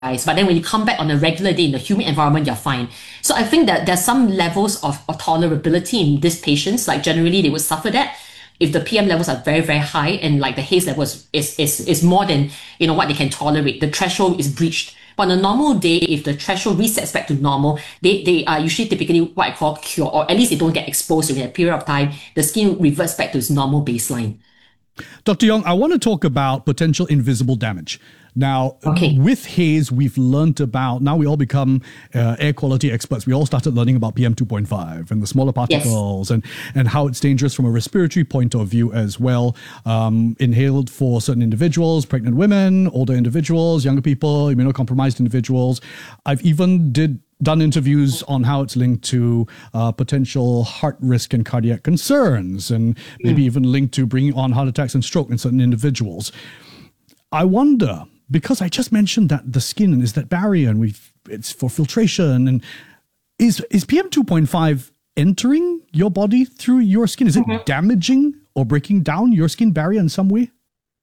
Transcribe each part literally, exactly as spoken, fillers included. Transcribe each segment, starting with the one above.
but then when you come back on a regular day in the humid environment, you're fine. So I think that there's some levels of, of tolerability in these patients. Like generally, they would suffer that if the P M levels are very, very high and like the haze level is, is, is, is more than, you know, what they can tolerate. The threshold is breached. But on a normal day, if the threshold resets back to normal, they, they are usually typically what I call cure, or at least they don't get exposed during that period of time. The skin reverts back to its normal baseline. Doctor Yong, I want to talk about potential invisible damage. Now, okay. with haze, we've learned about, now we all become uh, air quality experts. We all started learning about P M two point five and the smaller particles, yes. and, and how it's dangerous from a respiratory point of view as well. Um, inhaled for certain individuals, pregnant women, older individuals, younger people, immunocompromised individuals. I've even did done interviews on how it's linked to uh, potential heart risk and cardiac concerns, and maybe mm. even linked to bringing on heart attacks and stroke in certain individuals. I wonder, because I just mentioned that the skin is that barrier and we've it's for filtration, and is is P M two point five entering your body through your skin? Is it mm-hmm. damaging or breaking down your skin barrier in some way?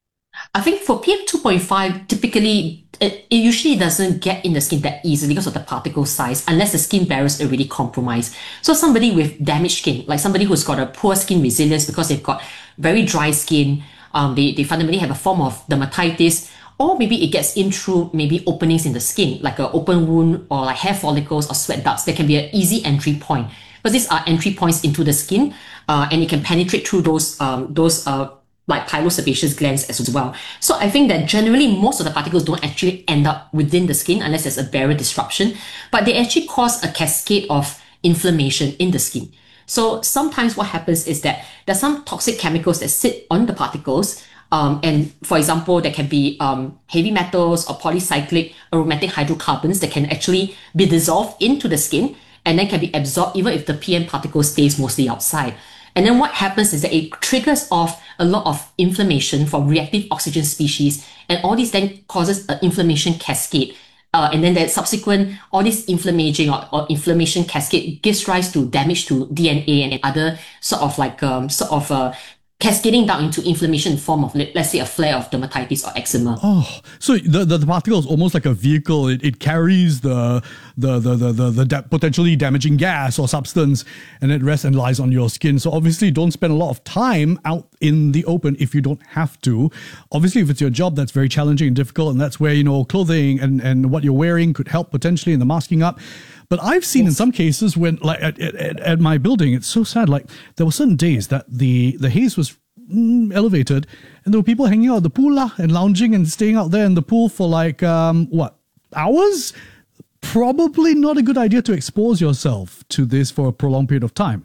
I think for P M two point five, typically, it, it usually doesn't get in the skin that easily because of the particle size, unless the skin barrier is already compromised. So somebody with damaged skin, like somebody who's got a poor skin resilience because they've got very dry skin, um, they, they fundamentally have a form of dermatitis, or maybe it gets in through maybe openings in the skin, like an open wound or like hair follicles or sweat ducts. There can be an easy entry point, because these are entry points into the skin, uh, and it can penetrate through those um, those uh, like pilosebaceous glands as well. So I think that generally most of the particles don't actually end up within the skin unless there's a barrier disruption, but they actually cause a cascade of inflammation in the skin. So sometimes what happens is that there's some toxic chemicals that sit on the particles. Um, and for example, there can be um, heavy metals or polycyclic aromatic hydrocarbons that can actually be dissolved into the skin and then can be absorbed even if the P M particle stays mostly outside. And then what happens is that it triggers off a lot of inflammation from reactive oxygen species, and all this then causes an inflammation cascade. Uh, and then that subsequent, all this inflammation or, or inflammation cascade gives rise to damage to D N A and other sort of like um, sort of uh, cascading down into inflammation in form of, let's say, a flare of dermatitis or eczema. Oh, so the, the, the particle is almost like a vehicle. It, it carries the the the the the, the da- potentially damaging gas or substance, and it rests and lies on your skin. So obviously, don't spend a lot of time out in the open if you don't have to. Obviously, if it's your job, that's very challenging and difficult, and that's where, you know, clothing and and what you're wearing could help potentially in the masking up. But I've seen yes. in some cases when, like at, at, at my building, it's so sad. Like there were certain days that the, the haze was mm, elevated, and there were people hanging out at the pool lah, and lounging and staying out there in the pool for like, um, what, hours? Probably not a good idea to expose yourself to this for a prolonged period of time.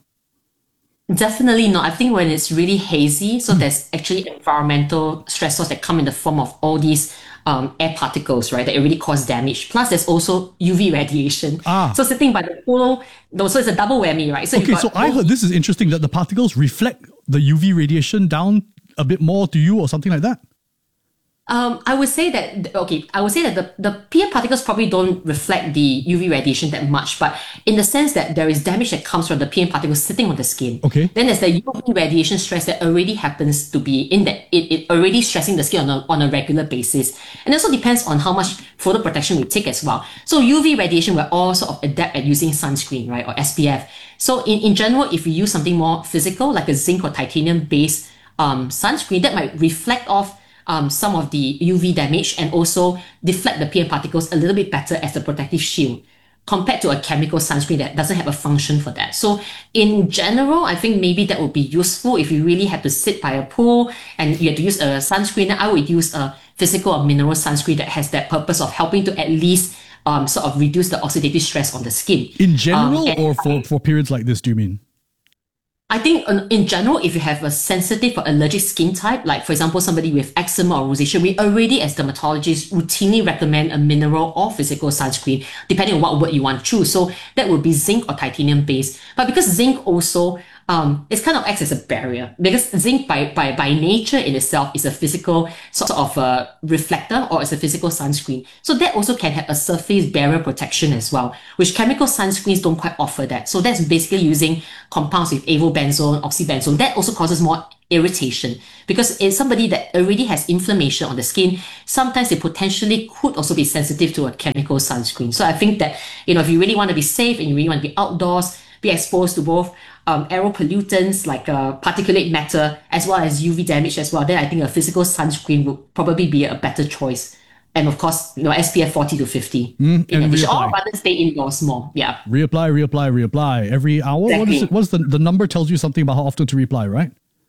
Definitely not. I think when it's really hazy, so mm. there's actually environmental stressors that come in the form of all these um, air particles, right, that really cause damage. Plus, there's also U V radiation. Ah. So sitting by the pool, so it's a double whammy, right? So okay, so I heard this is interesting that the particles reflect the U V radiation down a bit more to you or something like that. Um, I would say that, okay, I would say that the, the P M particles probably don't reflect the U V radiation that much, but in the sense that there is damage that comes from the P M particles sitting on the skin. Okay. Then there's the U V radiation stress that already happens to be in that, it, it already stressing the skin on a, on a regular basis. And it also depends on how much photo protection we take as well. So U V radiation, we're all sort of adept at using sunscreen, right, or S P F. So in, in general, if we use something more physical, like a zinc or titanium based um, sunscreen, that might reflect off Um, some of the U V damage and also deflect the P M particles a little bit better as a protective shield compared to a chemical sunscreen that doesn't have a function for that. So in general, I think maybe that would be useful if you really have to sit by a pool and you have to use a sunscreen. I would use a physical or mineral sunscreen that has that purpose of helping to at least um, sort of reduce the oxidative stress on the skin. In general um, or for, for periods like this, do you mean? I think in general, if you have a sensitive or allergic skin type, like for example, somebody with eczema or rosacea, we already as dermatologists routinely recommend a mineral or physical sunscreen, depending on what word you want to choose. So that would be zinc or titanium based. But because zinc also um, it kind of acts as a barrier because zinc by, by, by nature in itself is a physical sort of a reflector or it's a physical sunscreen. So that also can have a surface barrier protection as well, which chemical sunscreens don't quite offer that. So that's basically using compounds with avobenzone, oxybenzone. That also causes more irritation because in somebody that already has inflammation on the skin, sometimes they potentially could also be sensitive to a chemical sunscreen. So I think that, you know, if you really want to be safe and you really want to be outdoors, be exposed to both um, aero pollutants like uh, particulate matter as well as U V damage as well, then I think a physical sunscreen would probably be a better choice. And of course, you know, S P F forty to fifty. Mm, in and addition, reapply. or rather stay indoors more. Yeah. Reapply, reapply, reapply every hour. What Exactly. is it? What's the the number tells you something about how often to reapply, right?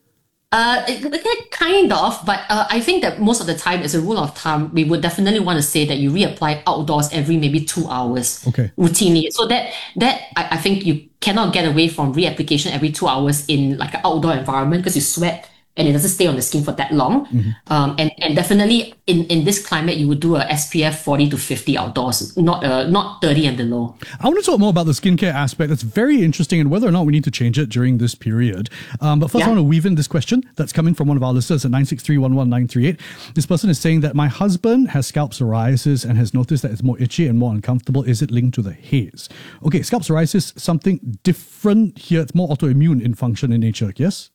Uh, it, it kind of, but uh, I think that most of the time, as a rule of thumb, we would definitely want to say that you reapply outdoors every maybe two hours Okay. routinely. So that that I, I think you cannot get away from reapplication every two hours in like an outdoor environment because you sweat and it doesn't stay on the skin for that long. Mm-hmm. Um, and, and definitely in, in this climate, you would do a S P F forty to fifty outdoors, not uh, not thirty and below. I want to talk more about the skincare aspect. That's very interesting, and whether or not we need to change it during this period. Um, but first, Yeah. I want to weave in this question that's coming from one of our listeners at nine six three one one nine three eight. This person is saying that my husband has scalp psoriasis and has noticed that it's more itchy and more uncomfortable. Is it linked to the haze? Okay, scalp psoriasis, something different here. It's more autoimmune in function in nature, yes?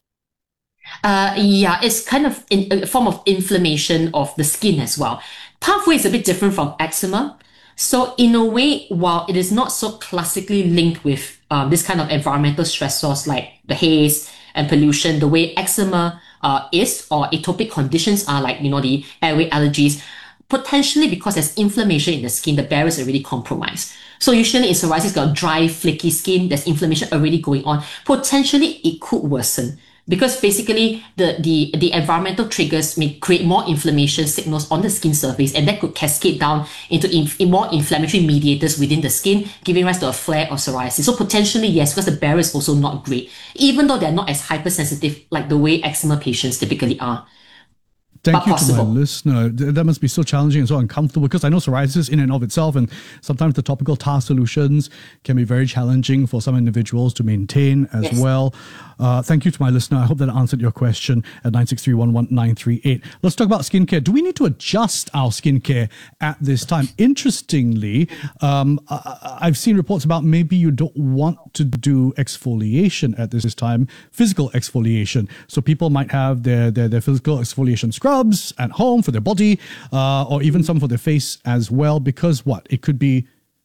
Uh, yeah, it's kind of in, a form of inflammation of the skin as well. Pathway is a bit different from eczema. So in a way, while it is not so classically linked with um, this kind of environmental stressors like the haze and pollution, the way eczema uh, is or atopic conditions are like, you know, the airway allergies, potentially because there's inflammation in the skin, the barriers are already compromised. So usually in psoriasis, got dry, flaky skin, there's inflammation already going on. Potentially it could worsen. Because basically the, the, the environmental triggers may create more inflammation signals on the skin surface, and that could cascade down into inf- more inflammatory mediators within the skin, giving rise to a flare of psoriasis. So potentially, yes, because the barrier is also not great, even though they're not as hypersensitive like the way eczema patients typically are. Thank But you possible. to my listener. Th- That must be so challenging and so uncomfortable because I know psoriasis in and of itself, and sometimes the topical tar solutions can be very challenging for some individuals to maintain as Yes. well. Uh, thank you to my listener. I hope that answered your question at nine six three one one nine three eight. Let's talk about skincare. Do we need to adjust our skincare at this time? Interestingly, um, I- I've seen reports about maybe you don't want to do exfoliation at this time, physical exfoliation. So people might have their, their, their physical exfoliation scrubs at home for their body, uh, or even some for their face as well, because what? It could be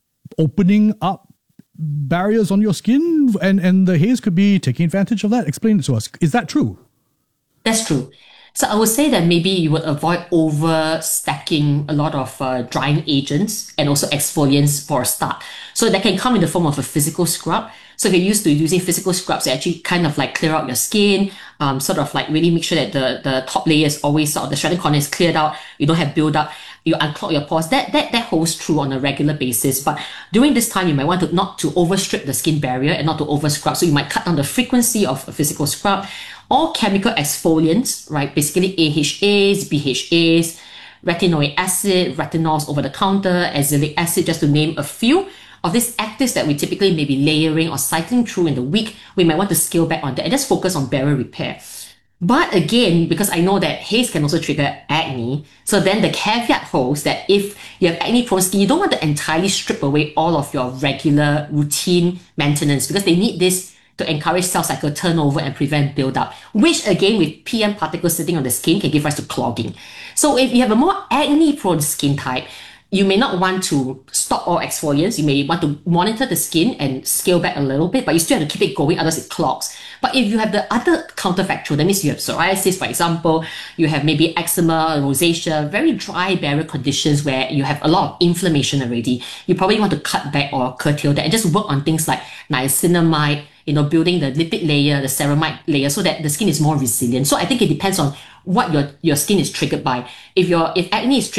opening up barriers on your skin, and, and the haze could be taking advantage of that. Explain it to us. Is that true? That's true. So I would say that maybe you would avoid over stacking a lot of uh, drying agents and also exfoliants for a start. So that can come in the form of a physical scrub. So if you're used to using physical scrubs, they actually kind of like clear out your skin, um, sort of like really make sure that the, the top layer is always sort of the shredding corner is cleared out. You don't have build up. You unclog your pores. That, that, that holds true on a regular basis. But during this time, you might want to not to overstrip the skin barrier and not to over scrub. So you might cut down the frequency of a physical scrub. All chemical exfoliants, right? Basically A H As, B H As, retinoic acid, retinols over the counter, azelaic acid, just to name a few of these actives that we typically may be layering or cycling through in the week. We might want to scale back on that and just focus on barrier repair. But again, because I know that haze can also trigger acne, so then the caveat holds that if you have acne prone skin, you don't want to entirely strip away all of your regular routine maintenance because they need this to encourage cell cycle turnover and prevent buildup, which again with P M particles sitting on the skin can give rise to clogging. So if you have a more acne prone skin type, you may not want to stop all exfoliants. You may want to monitor the skin and scale back a little bit, but you still have to keep it going, otherwise it clogs. But if you have the other counterfactual, that means you have psoriasis, for example, you have maybe eczema, rosacea, very dry barrier conditions where you have a lot of inflammation already, you probably want to cut back or curtail that and just work on things like niacinamide, you know, building the lipid layer, the ceramide layer, so that the skin is more resilient. So I think it depends on what your, your skin is triggered by. If your if acne is triggered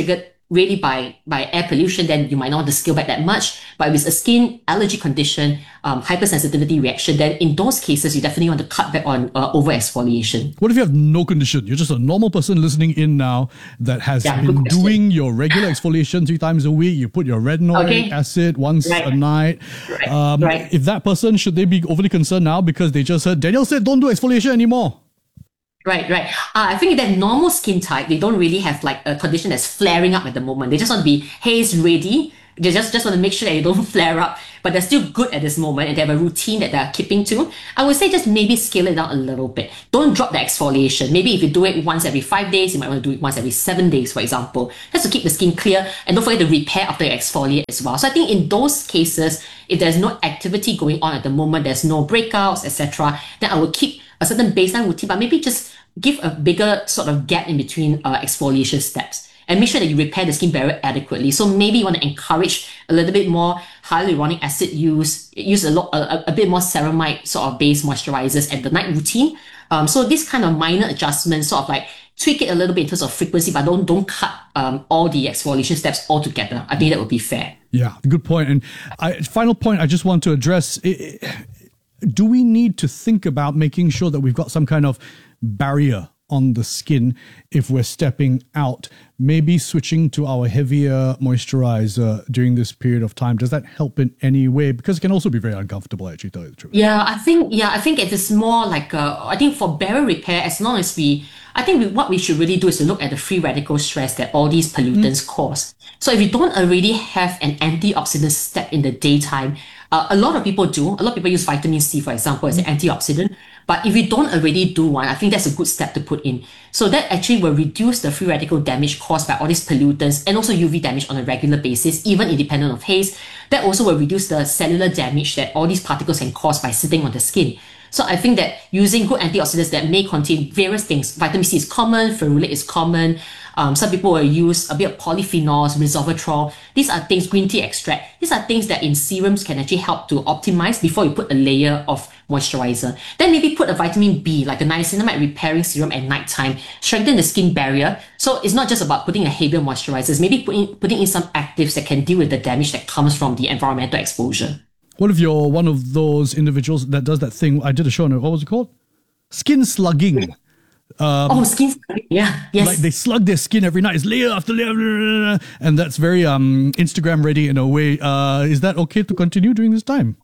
really by, by air pollution, then you might not want to scale back that much. But if it's a skin allergy condition, um, hypersensitivity reaction, then in those cases, you definitely want to cut back on uh, over exfoliation. What if you have no condition? You're just a normal person listening in now that has Yeah, been good question. doing your regular exfoliation three times a week. You put your retinoic Okay. acid once Right. a night. Right. Um, Right. If that person, should they be overly concerned now because they just heard Daniel said don't do exfoliation anymore? Right, right. Uh, I think that normal skin type, they don't really have like a condition that's flaring up at the moment. They just want to be haze ready. They just, just want to make sure that they don't flare up, but they're still good at this moment and they have a routine that they're keeping to. I would say just maybe scale it down a little bit. Don't drop the exfoliation. Maybe if you do it once every five days, you might want to do it once every seven days, for example, just to keep the skin clear, and don't forget to repair after you exfoliate as well. So I think in those cases, if there's no activity going on at the moment, there's no breakouts, et cetera, then I will keep a certain baseline routine, but maybe just give a bigger sort of gap in between uh, exfoliation steps and make sure that you repair the skin barrier adequately. So maybe you want to encourage a little bit more hyaluronic acid use, use a lot, a, a bit more ceramide sort of base moisturizers at the night routine. Um, so this kind of minor adjustments, sort of like tweak it a little bit in terms of frequency, but don't don't cut um, all the exfoliation steps altogether. I think that would be fair. Yeah, good point. And I, final point I just want to address, i- i- do we need to think about making sure that we've got some kind of barrier on the skin if we're stepping out? Maybe switching to our heavier moisturizer during this period of time, does that help in any way? Because it can also be very uncomfortable, actually, to tell you the truth. Yeah, I think yeah, I think it is more like uh, I think for barrier repair, as long as we, I think we, what we should really do is to look at the free radical stress that all these pollutants mm. cause. So if you don't already have an antioxidant step in the daytime, uh, a lot of people do. A lot of people use vitamin C, for example, as an antioxidant. But if you don't already do one, I think that's a good step to put in. So that actually will reduce the free radical damage caused by all these pollutants and also U V damage on a regular basis, even independent of haze. That also will reduce the cellular damage that all these particles can cause by sitting on the skin. So I think that using good antioxidants that may contain various things, vitamin C is common, ferulate is common. Um, some people will use a bit of polyphenols, resveratrol. These are things, green tea extract. These are things that in serums can actually help to optimize before you put a layer of moisturizer. Then maybe put a vitamin B, like a niacinamide repairing serum at nighttime, strengthen the skin barrier. So it's not just about putting a heavier moisturizer, it's maybe putting, putting in some actives that can deal with the damage that comes from the environmental exposure. What if you're one of those individuals that does that thing? I did a show on it. What was it called? Skin slugging. Um, oh, skin slugging. Yeah. Yes. Like they slug their skin every night. It's layer after layer. And that's very um, Instagram ready in a way. Uh, is that okay to continue during this time?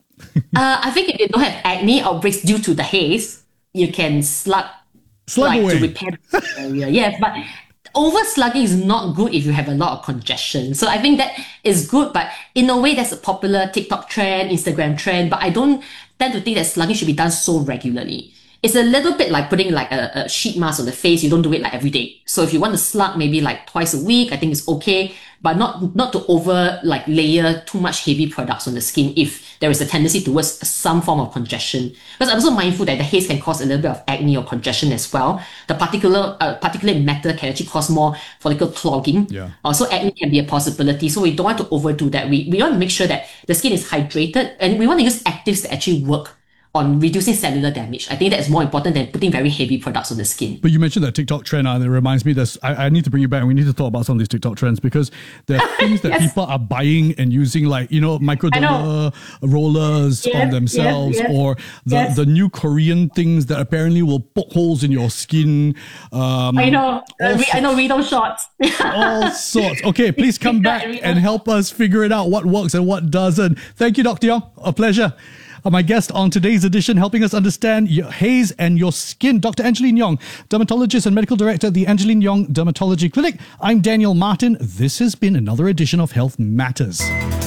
uh, I think if you don't have acne outbreaks due to the haze, you can slug, slug like, away. to repair the area. Yes, but over slugging is not good if you have a lot of congestion. So I think that is good, but in a way that's a popular TikTok trend, Instagram trend, but I don't tend to think that slugging should be done so regularly. It's a little bit like putting like a, a sheet mask on the face. You don't do it like every day. So if you want to slug maybe like twice a week, I think it's okay, but not, not to over like layer too much heavy products on the skin if there is a tendency towards some form of congestion. Because I'm also mindful that the haze can cause a little bit of acne or congestion as well. The particular, uh, particulate matter can actually cause more follicle clogging. Yeah. Also acne can be a possibility. So we don't want to overdo that. We, we want to make sure that the skin is hydrated and we want to use actives that actually work on reducing cellular damage. I think that is more important than putting very heavy products on the skin. But you mentioned that TikTok trend, and it reminds me that I, I need to bring you back and we need to talk about some of these TikTok trends because there are things that yes. people are buying and using, like, you know, microderma rollers yes, on themselves yes, yes, or the, yes. the new Korean things that apparently will poke holes in your skin. Um, I know. Uh, we, I know we don't shots. all sorts. Okay, please come back and help us figure it out what works and what doesn't. Thank you, Doctor Yong. A pleasure. Uh, my guest on today's edition, helping us understand your haze and your skin, Doctor Angeline Yong, dermatologist and medical director at the Angeline Yong Dermatology Clinic. I'm Daniel Martin. This has been another edition of Health Matters.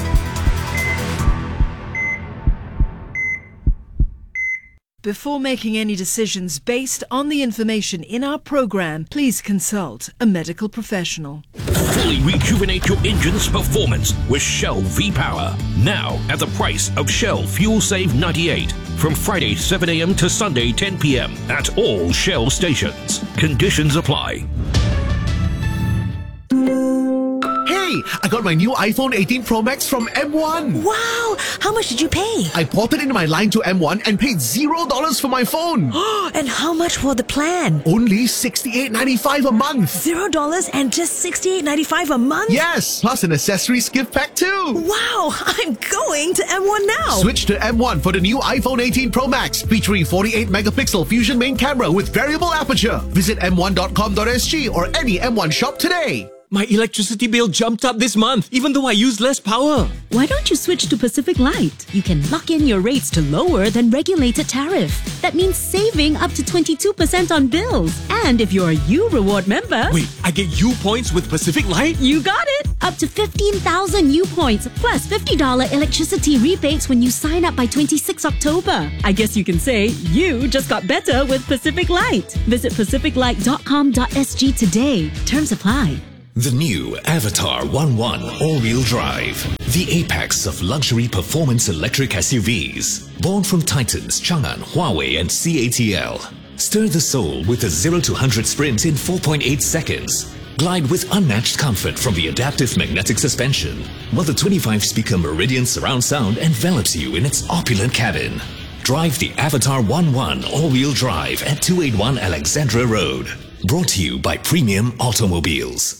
Before making any decisions based on the information in our program, please consult a medical professional. Fully rejuvenate your engine's performance with Shell V-Power. Now at the price of Shell Fuel Save ninety-eight. From Friday seven a.m. to Sunday ten p.m. at all Shell stations. Conditions apply. Hey, Hey, I got my new iPhone eighteen Pro Max from M one. Wow! How much did you pay? I ported in my line to M one and paid zero dollars for my phone. And how much for the plan? Only sixty-eight ninety-five a month. Zero dollars and just sixty-eight ninety-five a month? Yes, plus an accessories gift pack too. Wow! I'm going to M one now. Switch to M one for the new iPhone eighteen Pro Max featuring forty-eight megapixel Fusion main camera with variable aperture. Visit m one dot com dot s g or any M one shop today. My electricity bill jumped up this month, even though I use less power. Why don't you switch to Pacific Light? You can lock in your rates to lower than regulated tariff. That means saving up to twenty-two percent on bills. And if you're a U Reward member... Wait, I get U points with Pacific Light? You got it! Up to fifteen thousand U points, plus fifty dollars electricity rebates when you sign up by twenty-sixth October. I guess you can say you just got better with Pacific Light. Visit pacific light dot com dot s g today. Terms apply. The new Avatar one one all-wheel drive. The apex of luxury performance electric S U Vs. Born from Titans, Chang'an, Huawei and C A T L. Stir the soul with a zero to one hundred sprint in four point eight seconds. Glide with unmatched comfort from the adaptive magnetic suspension, while the twenty-five speaker Meridian surround sound envelops you in its opulent cabin. Drive the Avatar one one all-wheel drive at two eighty-one Alexandra Road. Brought to you by Premium Automobiles.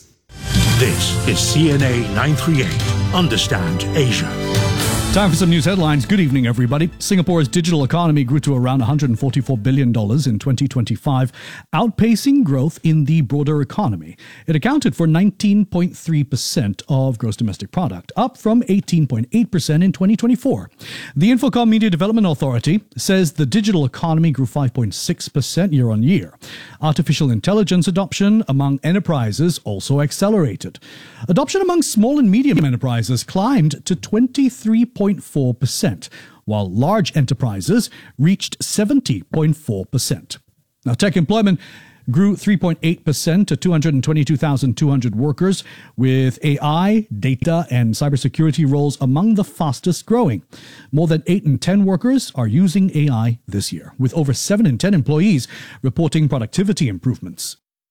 This is C N A nine thirty-eight. Understand Asia. Time for some news headlines. Good evening, everybody. Singapore's digital economy grew to around one hundred forty-four billion dollars in twenty twenty-five, outpacing growth in the broader economy. It accounted for nineteen point three percent of gross domestic product, up from eighteen point eight percent in twenty twenty-four. The Infocomm Media Development Authority says the digital economy grew five point six percent year on year. Artificial intelligence adoption among enterprises also accelerated. Adoption among small and medium enterprises climbed to twenty-three point four percent, while large enterprises reached seventy point four percent. Now, tech employment grew three point eight percent to two hundred twenty-two thousand two hundred workers, with A I, data, and cybersecurity roles among the fastest growing. More than eight in ten workers are using A I this year, with over seven in ten employees reporting productivity improvements.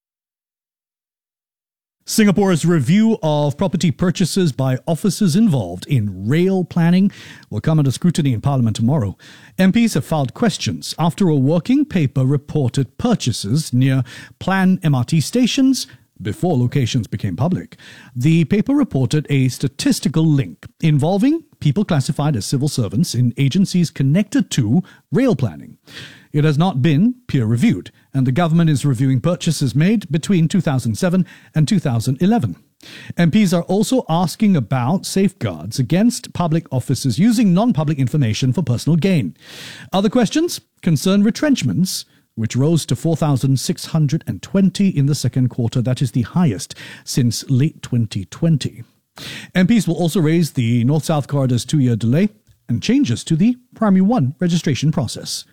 Singapore's review of property purchases by officers involved in rail planning will come under scrutiny in Parliament tomorrow. M Ps have filed questions after a working paper reported purchases near planned M R T stations before locations became public. The paper reported a statistical link involving people classified as civil servants in agencies connected to rail planning. It has not been peer-reviewed, and the government is reviewing purchases made between two thousand seven and two thousand eleven. M Ps are also asking about safeguards against public officers using non-public information for personal gain. Other questions concern retrenchments, which rose to four thousand six hundred twenty in the second quarter. That is the highest since late twenty twenty. M Ps will also raise the North-South Corridor's two-year delay and changes to the Primary One registration process.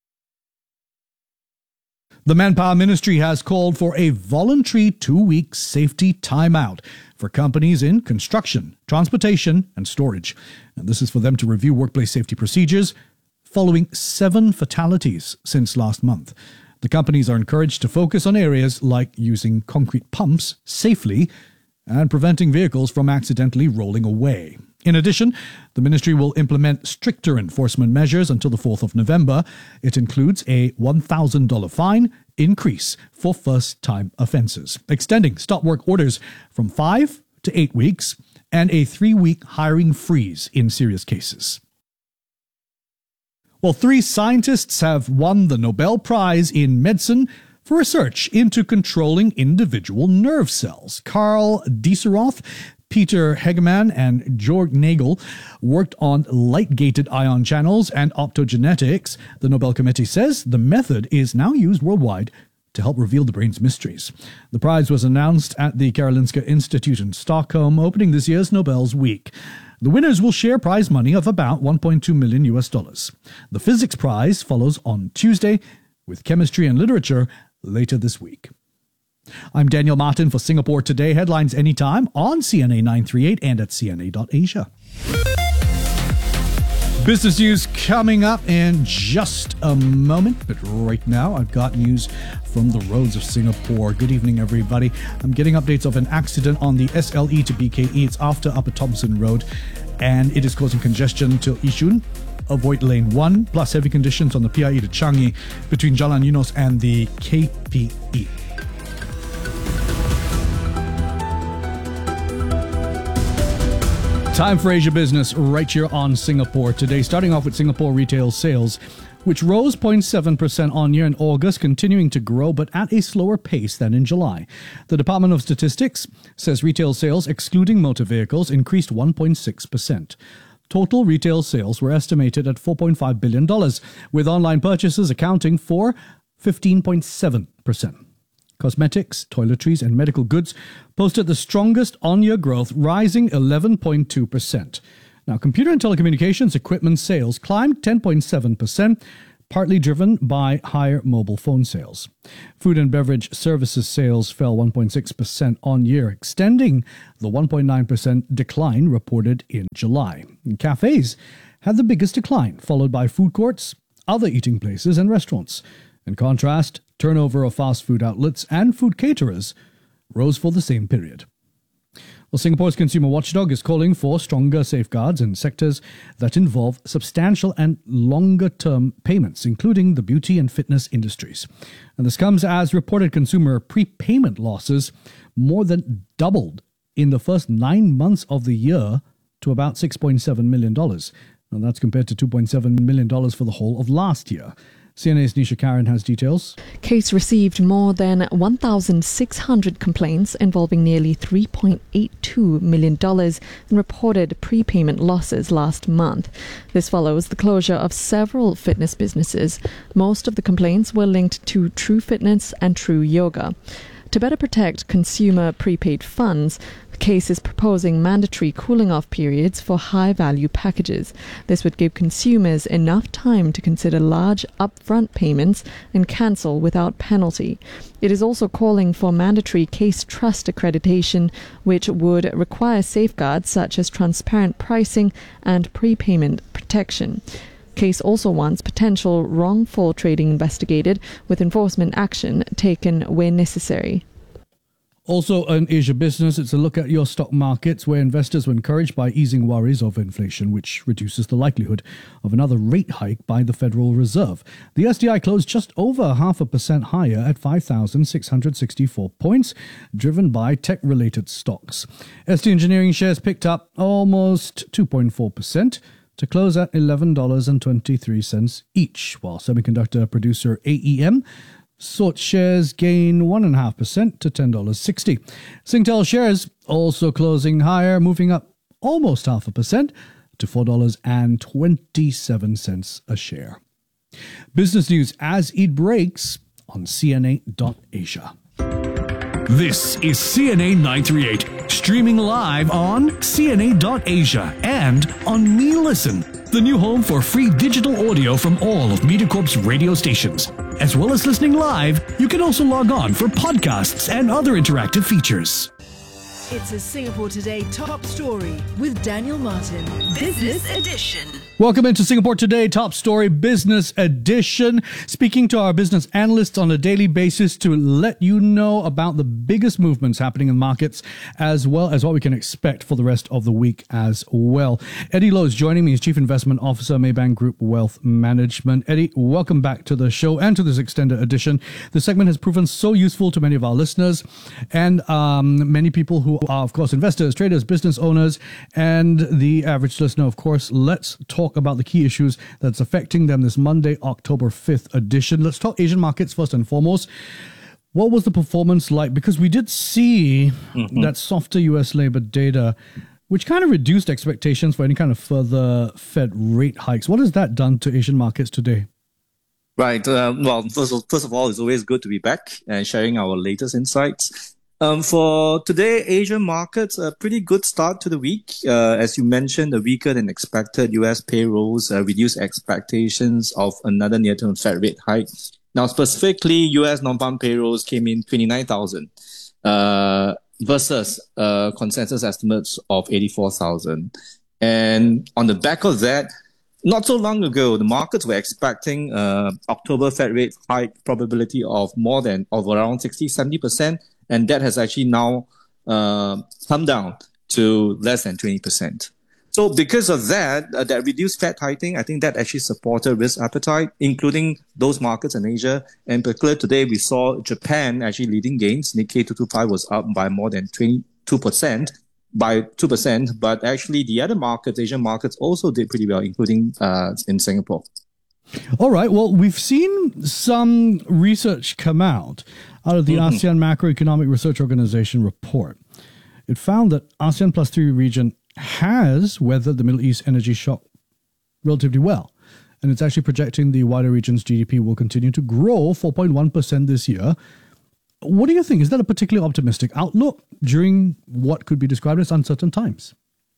The Manpower Ministry has called for a voluntary two-week safety timeout for companies in construction, transportation, and storage. And this is for them to review workplace safety procedures following seven fatalities since last month. The companies are encouraged to focus on areas like using concrete pumps safely and preventing vehicles from accidentally rolling away. In addition, the ministry will implement stricter enforcement measures until the fourth of November. It includes a one thousand dollars fine increase for first-time offences, extending stop work orders from five to eight weeks, and a three-week hiring freeze in serious cases. Well, three scientists have won the Nobel Prize in Medicine for research into controlling individual nerve cells. Carl Dieseroth, Peter Hegemann, and Georg Nagel worked on light-gated ion channels and optogenetics. The Nobel Committee says the method is now used worldwide to help reveal the brain's mysteries. The prize was announced at the Karolinska Institute in Stockholm, opening this year's Nobel's Week. The winners will share prize money of about one point two million U S dollars. The physics prize follows on Tuesday, with chemistry and literature later this week. I'm Daniel Martin for Singapore Today. Headlines anytime on C N A nine thirty-eight and at C N A dot Asia. Business news coming up in just a moment, but right now I've got news from the roads of Singapore. Good evening, everybody. I'm getting updates of an accident on the S L E to B K E. It's after Upper Thomson Road, and it is causing congestion till Yishun. Avoid lane one, plus heavy conditions on the P I E to Changi between Jalan Eunos and the K P E. Time for Asia Business right here on Singapore Today. Starting off with Singapore retail sales, which rose zero point seven percent on year in August, continuing to grow, but at a slower pace than in July. The Department of Statistics says retail sales, excluding motor vehicles, increased one point six percent. Total retail sales were estimated at four point five billion dollars, with online purchases accounting for fifteen point seven percent. Cosmetics, toiletries, and medical goods posted the strongest on-year growth, rising eleven point two percent. Now, computer and telecommunications equipment sales climbed ten point seven percent, partly driven by higher mobile phone sales. Food and beverage services sales fell one point six percent on-year, extending the one point nine percent decline reported in July. And cafes had the biggest decline, followed by food courts, other eating places, and restaurants. In contrast, turnover of fast food outlets and food caterers rose for the same period. Well, Singapore's consumer watchdog is calling for stronger safeguards in sectors that involve substantial and longer-term payments, including the beauty and fitness industries. And this comes as reported consumer prepayment losses more than doubled in the first nine months of the year to about six point seven million dollars. And that's compared to two point seven million dollars for the whole of last year. C N A's Nisha Karen has details. Case received more than one thousand six hundred complaints involving nearly three point eight two million dollars in reported prepayment losses last month. This follows the closure of several fitness businesses. Most of the complaints were linked to True Fitness and True Yoga. To better protect consumer prepaid funds, the case is proposing mandatory cooling-off periods for high-value packages. This would give consumers enough time to consider large upfront payments and cancel without penalty. It is also calling for mandatory case trust accreditation, which would require safeguards such as transparent pricing and prepayment protection. Case also wants potential wrongful trading investigated, with enforcement action taken where necessary. Also in Asia Business, it's a look at your stock markets, where investors were encouraged by easing worries of inflation, which reduces the likelihood of another rate hike by the Federal Reserve. The S D I closed just over half a percent higher at five thousand six hundred sixty-four points, driven by tech-related stocks. S T Engineering shares picked up almost two point four percent. to close at eleven dollars and twenty-three cents each, while semiconductor producer A E M sought shares gain one point five percent to ten dollars and sixty cents. Singtel shares also closing higher, moving up almost half a percent to four dollars and twenty-seven cents a share. Business news as it breaks on C N A dot Asia. This is C N A nine thirty-eight, streaming live on C N A dot Asia and on Me Listen, the new home for free digital audio from all of MediaCorp's radio stations. As well as listening live, you can also log on for podcasts and other interactive features. It's a Singapore Today top story with Daniel Martin. Business Edition. Welcome into Singapore Today Top Story Business Edition. Speaking to our business analysts on a daily basis to let you know about the biggest movements happening in markets, as well as what we can expect for the rest of the week as well. Eddie Lowe is joining me. He's Chief Investment Officer, Maybank Group Wealth Management. Eddie, welcome back to the show and to this extended edition. The segment has proven so useful to many of our listeners and um, many people who are, of course, investors, traders, business owners, and the average listener, of course. Let's talk about the key issues that's affecting them this Monday, October fifth edition. Let's talk Asian markets first and foremost. What was the performance like? Because we did see mm-hmm. that softer U S labor data, which kind of reduced expectations for any kind of further Fed rate hikes. What has that done to Asian markets today? Right. Uh, well, first of, first of all, it's always good to be back and sharing our latest insights. Um, for today, Asian markets, a pretty good start to the week. Uh, as you mentioned, the weaker than expected U S payrolls uh, reduced expectations of another near-term Fed rate hike. Now, specifically, U S non-farm payrolls came in twenty-nine thousand uh, versus uh, consensus estimates of eighty-four thousand. And on the back of that, not so long ago, the markets were expecting uh, October Fed rate hike probability of more than of around sixty, seventy percent, and that has actually now uh, come down to less than twenty percent. So because of that, uh, that reduced Fed tightening, I think that actually supported risk appetite, including those markets in Asia. In particular, today we saw Japan actually leading gains. Nikkei two twenty-five was up by more than twenty-two percent. By two percent, but actually the other markets, Asian markets, also did pretty well, including uh, in Singapore. All right. Well, we've seen some research come out out of the mm-hmm. ASEAN Macroeconomic Research Organization report. It found that ASEAN plus three region has weathered the Middle East energy shock relatively well. And it's actually projecting the wider region's G D P will continue to grow four point one percent this year. What do you think? Is that a particularly optimistic outlook during what could be described as uncertain times?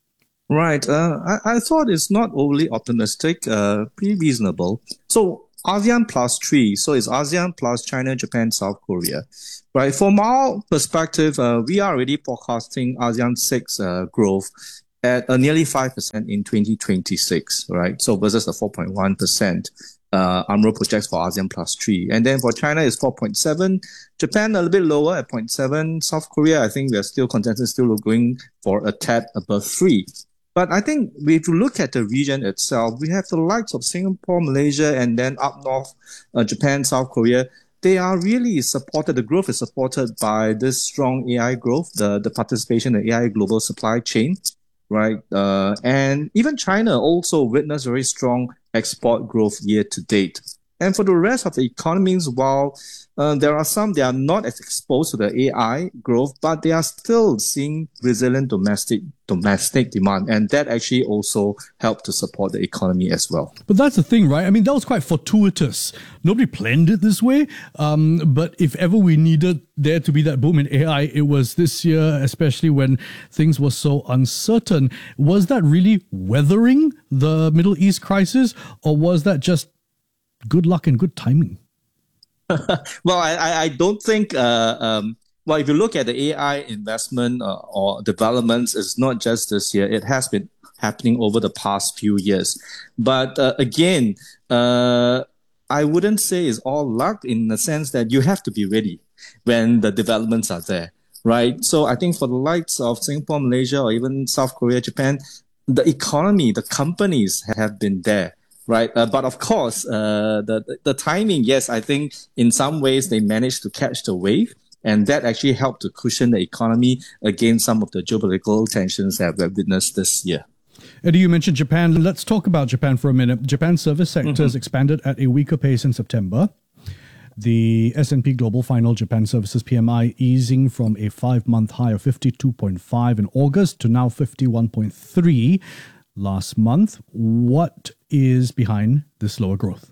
Right. Uh, I, I thought it's not overly optimistic, uh, pretty reasonable. So ASEAN plus three. So it's ASEAN plus China, Japan, South Korea. Right. From our perspective, uh, we are already forecasting ASEAN six uh, growth at uh, nearly five percent in twenty twenty-six. Right. So versus the four point one percent. Uh, U M R O projects for ASEAN plus three. And then for China is four point seven. Japan a little bit lower at zero point seven. South Korea, I think we're still consensus still going for a tad above three. But I think if you look at the region itself, we have the likes of Singapore, Malaysia, and then up north, uh, Japan, South Korea. They are really supported, the growth is supported by this strong A I growth, the, the participation in the A I global supply chain, right? Uh, and even China also witnessed very strong export growth year to date. And for the rest of the economies, while uh, there are some, they are not as exposed to the A I growth, but they are still seeing resilient domestic domestic demand. And that actually also helped to support the economy as well. But that's the thing, right? I mean, that was quite fortuitous. Nobody planned it this way. Um, but if ever we needed there to be that boom in A I, it was this year, especially when things were so uncertain. Was that really weathering the Middle East crisis, or was that just good luck and good timing? Well, I, I don't think, uh, um, well, if you look at the A I investment uh, or developments, it's not just this year. It has been happening over the past few years. But uh, again, uh, I wouldn't say it's all luck in the sense that you have to be ready when the developments are there, right? So I think for the likes of Singapore, Malaysia, or even South Korea, Japan, the economy, the companies have been there. Right. Uh, but of course, uh, the, the timing, yes, I think in some ways they managed to catch the wave, and that actually helped to cushion the economy against some of the geopolitical tensions that we've witnessed this year. Eddie, you mentioned Japan. Let's talk about Japan for a minute. Japan's service sector has mm-hmm. expanded at a weaker pace in September. The S and P Global Final Japan Services P M I easing from a five-month high of fifty-two point five in August to now fifty-one point three last month. What is behind this slower growth?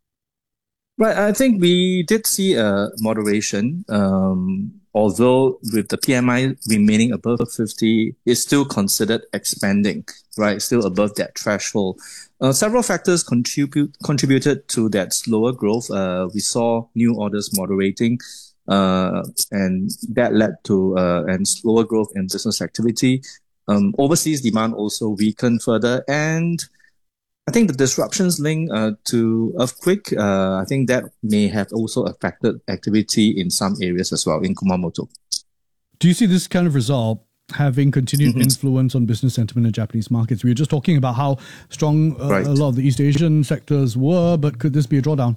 Right, I think we did see a moderation, um, although with the P M I remaining above fifty, it's still considered expanding, right? Still above that threshold. Uh, several factors contribute contributed to that slower growth. Uh, we saw new orders moderating, uh, and that led to uh, and slower growth in business activity. Um, overseas demand also weakened further, and I think the disruptions linked uh, to earthquake, uh, I think that may have also affected activity in some areas as well in Kumamoto. Do you see this kind of result having continued mm-hmm. influence on business sentiment in Japanese markets? We were just talking about how strong uh, right. a lot of the East Asian sectors were, but could this be a drawdown?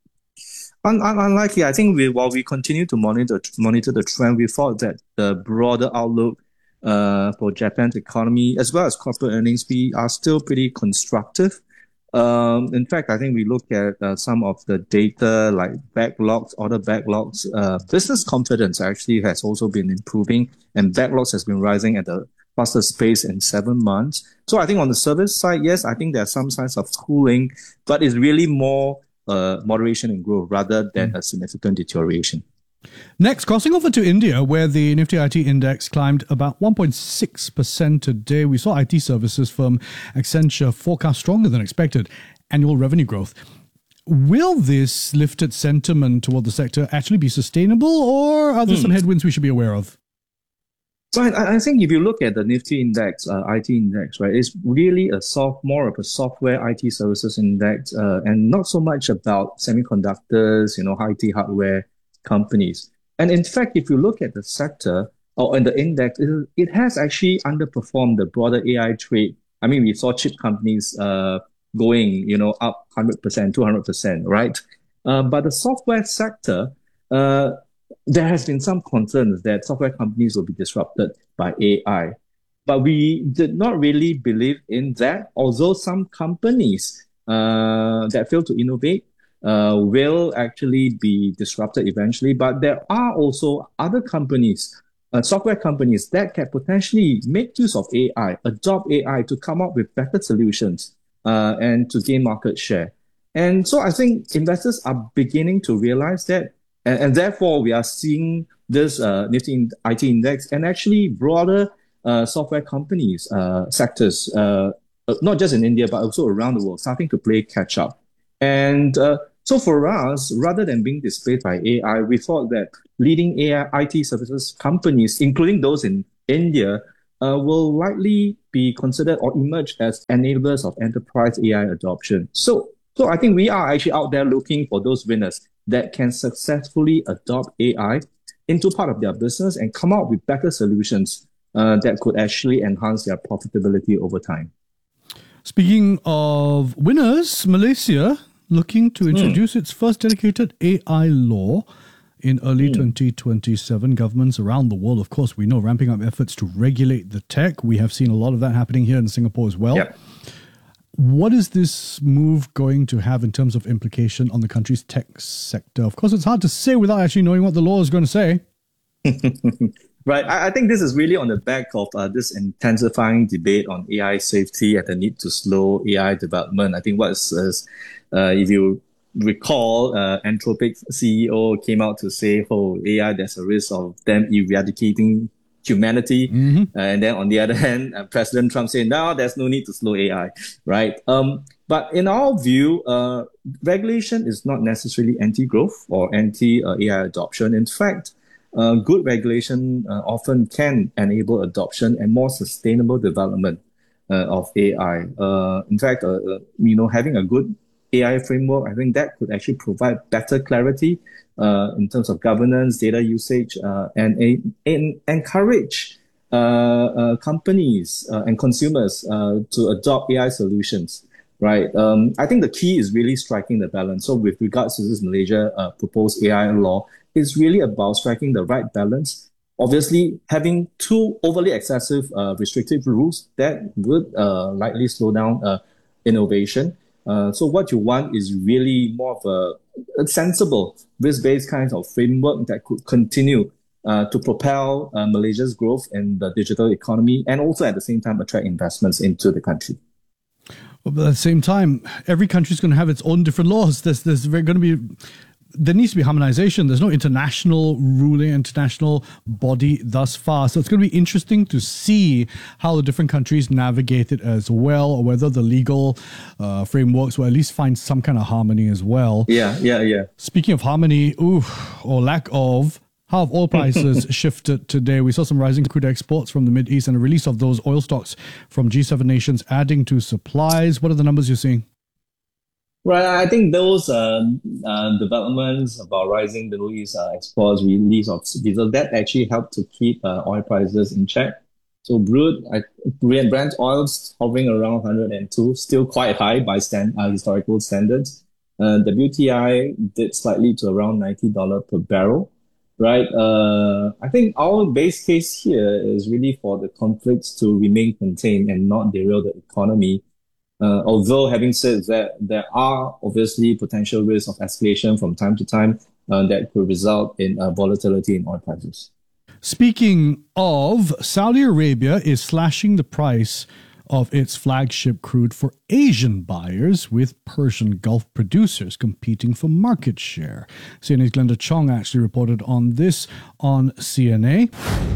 Un- un- unlikely. I think we, while we continue to monitor monitor the trend, we thought that the broader outlook Uh, for Japan's economy, as well as corporate earnings, we are still pretty constructive. Um, in fact, I think we look at uh, some of the data like backlogs, order backlogs, uh, business confidence actually has also been improving, and backlogs has been rising at the fastest pace in seven months. So I think on the service side, yes, I think there are some signs of cooling, but it's really more uh, moderation in growth rather than mm. a significant deterioration. Next, crossing over to India, where the Nifty I T index climbed about one point six percent today. We saw I T services firm Accenture forecast stronger than expected annual revenue growth. Will this lifted sentiment toward the sector actually be sustainable, or are there hmm. some headwinds we should be aware of? So I, I think if you look at the Nifty index, uh, I T index, right, it's really a soft, more of a software I T services index, uh, and not so much about semiconductors, you know, I T hardware companies. And in fact, if you look at the sector or in the index, it, it has actually underperformed the broader A I trade. I mean, we saw chip companies uh, going, you know, up one hundred percent, two hundred percent, right? Uh, but the software sector, uh, there has been some concerns that software companies will be disrupted by A I. But we did not really believe in that, although some companies uh, that fail to innovate uh, will actually be disrupted eventually. But there are also other companies, uh, software companies that can potentially make use of A I, adopt A I to come up with better solutions uh, and to gain market share. And so I think investors are beginning to realize that. And, and therefore, we are seeing this uh, Nifty I T index and actually broader uh, software companies, uh, sectors, uh, not just in India, but also around the world, starting to play catch up. And uh, so for us, rather than being displaced by A I, we thought that leading A I I T services companies, including those in India, uh, will likely be considered or emerge as enablers of enterprise A I adoption. So, so I think we are actually out there looking for those winners that can successfully adopt A I into part of their business and come out with better solutions uh, that could actually enhance their profitability over time. Speaking of winners, Malaysia looking to introduce mm. its first dedicated A I law in early mm. twenty twenty-seven. Governments around the world, of course, we know, ramping up efforts to regulate the tech. We have seen a lot of that happening here in Singapore as well. Yep. What is this move going to have in terms of implication on the country's tech sector? Of course, it's hard to say without actually knowing what the law is going to say. Right. I, I think this is really on the back of uh, this intensifying debate on A I safety and the need to slow A I development. I think what is, is uh, if you recall, uh, Anthropic C E O came out to say, oh, A I, there's a risk of them eradicating humanity. Mm-hmm. Uh, and then on the other hand, uh, President Trump saying, no, there's no need to slow A I, right? Um, but in our view, uh, regulation is not necessarily anti-growth or anti-A I adoption. In fact, uh, good regulation uh, often can enable adoption and more sustainable development uh, of A I. Uh, in fact, uh, uh, you know, having a good A I framework, I think that could actually provide better clarity Uh, in terms of governance, data usage, uh, and, and encourage uh, uh, companies uh, and consumers uh, to adopt A I solutions, right? Um, I think the key is really striking the balance. So with regards to this Malaysia uh, proposed A I law, it's really about striking the right balance. Obviously, having too overly excessive uh, restrictive rules, that would uh, likely slow down uh, innovation. Uh, so what you want is really more of a, a sensible, risk-based kind of framework that could continue uh, to propel uh, Malaysia's growth in the digital economy and also at the same time attract investments into the country. Well, but at the same time, every country is going to have its own different laws. There's, there's going to be... There needs to be harmonization. There's no international ruling, international body thus far. So it's going to be interesting to see how the different countries navigate it as well, or whether the legal uh, frameworks will at least find some kind of harmony as well. Yeah, yeah, yeah. Speaking of harmony, ooh, or lack of, how have oil prices shifted today? We saw some rising crude exports from the Mideast and a release of those oil stocks from G seven nations adding to supplies. What are the numbers you're seeing? Right, I think those uh, uh, developments about rising Middle East uh, exports, release of diesel, that actually helped to keep uh, oil prices in check. So Brent, uh, Brent oil's hovering around one hundred two, still quite high by stand, uh, historical standards. Uh, W T I dipped slightly to around ninety dollars per barrel, right? Uh, I think our base case here is really for the conflicts to remain contained and not derail the economy. Uh, although having said that, there are obviously potential risks of escalation from time to time uh, that could result in uh, volatility in oil prices. Speaking of, Saudi Arabia is slashing the price of its flagship crude for Asian buyers, with Persian Gulf producers competing for market share. C N A's Glenda Chong actually reported on this on C N A.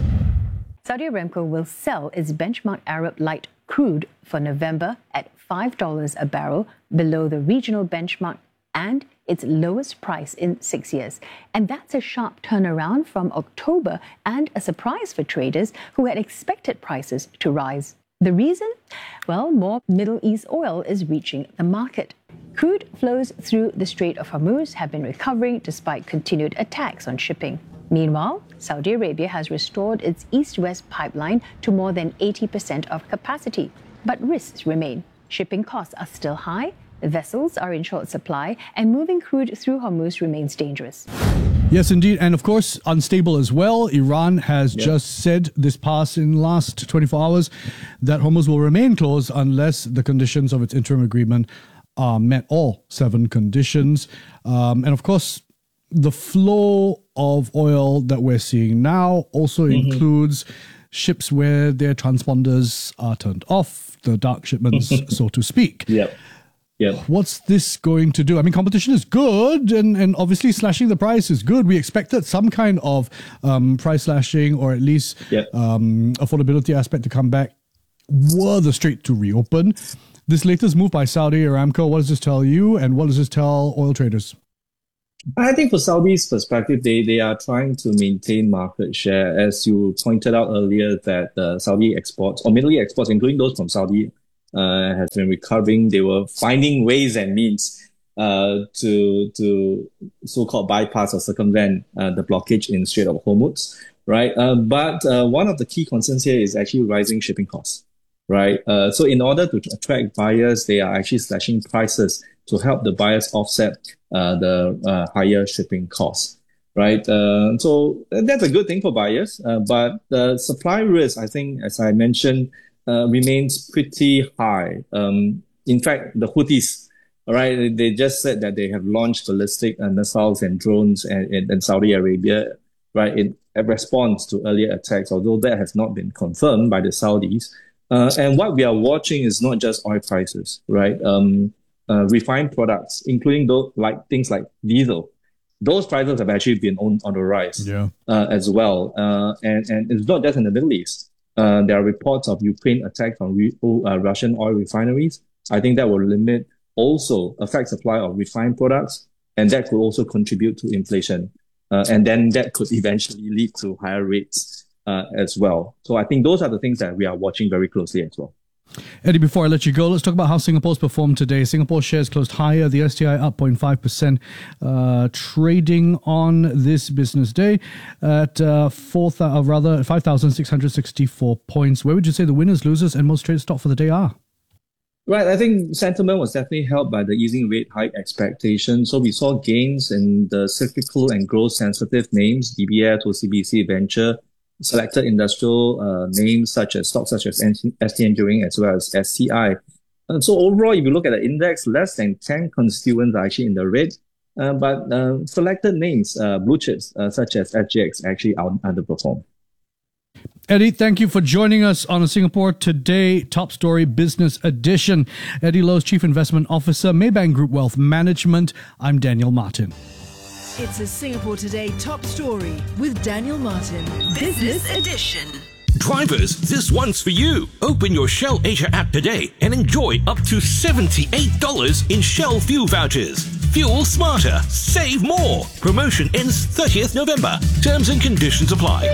Saudi Aramco will sell its benchmark Arab Light crude for November at five dollars a barrel below the regional benchmark and its lowest price in six years. And that's a sharp turnaround from October and a surprise for traders who had expected prices to rise. The reason? Well, more Middle East oil is reaching the market. Crude flows through the Strait of Hormuz have been recovering despite continued attacks on shipping. Meanwhile, Saudi Arabia has restored its east-west pipeline to more than eighty percent of capacity. But risks remain. Shipping costs are still high, vessels are in short supply, and moving crude through Hormuz remains dangerous. Yes, indeed. And of course, unstable as well. Iran has Yep. just said this past in last twenty-four hours that Hormuz will remain closed unless the conditions of its interim agreement are met, all seven conditions. Um, and of course, the flow of oil that we're seeing now also Mm-hmm. includes ships where their transponders are turned off, the dark shipments, so to speak. Yep. Yep. What's this going to do? I mean, competition is good, and, and obviously slashing the price is good. We expected some kind of um, price slashing, or at least Yep. um, affordability aspect to come back were the strait to reopen. This latest move by Saudi Aramco, what does this tell you, and what does this tell oil traders? I think for Saudi's perspective, they, they are trying to maintain market share. As you pointed out earlier, that uh, Saudi exports, or Middle East exports, including those from Saudi, uh, has been recovering. They were finding ways and means uh, to to so-called bypass or circumvent uh, the blockage in Strait of Hormuz, right? Uh, but uh, one of the key concerns here is actually rising shipping costs, right? Uh, so in order to attract buyers, they are actually slashing prices to help the buyers offset uh, the uh, higher shipping costs, right? Uh, so that's a good thing for buyers, uh, but the supply risk, I think, as I mentioned, uh, remains pretty high. Um, in fact, the Houthis, all right, they just said that they have launched ballistic uh, missiles and drones in, in, in Saudi Arabia, right, in response to earlier attacks, although that has not been confirmed by the Saudis. Uh, and what we are watching is not just oil prices, right? Um, Uh, refined products, including those like things like diesel, those prices have actually been on, on the rise Yeah. uh, as well. Uh, and, and it's not just in the Middle East. Uh, there are reports of Ukraine attacks on re- uh, Russian oil refineries. I think that will limit, also affect supply of refined products, and that could also contribute to inflation. Uh, and then that could eventually lead to higher rates uh, as well. So I think those are the things that we are watching very closely as well. Eddie, before I let you go, let's talk about how Singapore's performed today. Singapore shares closed higher, the S T I up zero point five percent, uh, trading on this business day at uh, four, uh, rather five thousand six hundred sixty-four points. Where would you say the winners, losers, and most traded stock for the day are? Right, I think sentiment was definitely helped by the easing rate hike expectation. So we saw gains in the cyclical and growth sensitive names, D B S, O C B C Venture, selected industrial uh, names such as stocks such as S T Engineering as well as S C I. And so overall, if you look at the index, less than ten constituents are actually in the red, uh, but uh, selected names, uh, blue chips uh, such as S G X actually out- underperformed. Eddie, thank you for joining us on a Singapore Today Top Story Business Edition. Eddie Lowe's Chief Investment Officer, Maybank Group Wealth Management. I'm Daniel Martin. It's a Singapore Today top story with Daniel Martin. Business Edition. Drivers, this one's for you. Open your Shell Asia app today and enjoy up to seventy-eight dollars in Shell fuel vouchers. Fuel smarter, save more. Promotion ends thirtieth November. Terms and conditions apply.